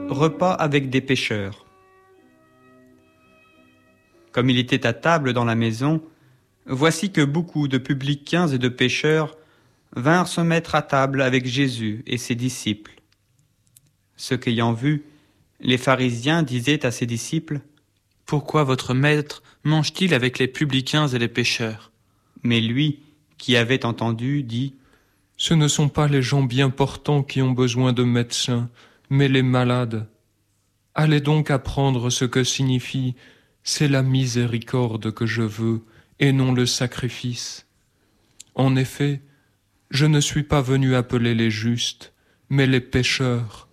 repas avec des pécheurs. Comme il était à table dans la maison, voici que beaucoup de publicains et de pécheurs vinrent se mettre à table avec Jésus et ses disciples. Ce qu'ayant vu, les pharisiens disaient à ses disciples : « Pourquoi votre maître mange-t-il avec les publicains et les pécheurs ?» Mais lui, qui avait entendu, dit : « Ce ne sont pas les gens bien portants qui ont besoin de médecins, mais les malades. Allez donc apprendre ce que signifie « c'est la miséricorde que je veux, et non le sacrifice ». En effet, je ne suis pas venu appeler les justes, mais les pécheurs.